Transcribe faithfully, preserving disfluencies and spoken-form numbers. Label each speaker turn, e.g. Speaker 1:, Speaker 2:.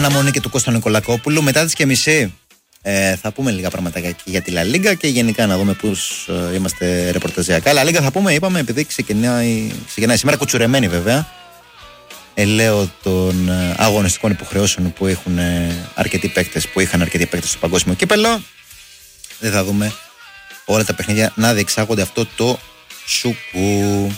Speaker 1: αναμονή και του Κώστα Νικολακόπουλου. Μετά τις και μισή ε, θα πούμε λίγα πραγματάκια για τη Λα Λίγκα και γενικά να δούμε πώς ε, είμαστε ρεπορταζιακά. Λα Λίγκα θα πούμε, είπαμε, επειδή ξεκινάει, ξεκινάει σήμερα κουτσουρεμένη βέβαια. Ε, λέω των ε, αγωνιστικών υποχρεώσεων που έχουν ε, αρκετοί παίκτες, που είχαν αρκετοί παίκτες στο παγκόσμιο κύπελλο. Δεν θα δούμε όλα τα παιχνίδια να διεξάγονται αυτό το σουκού.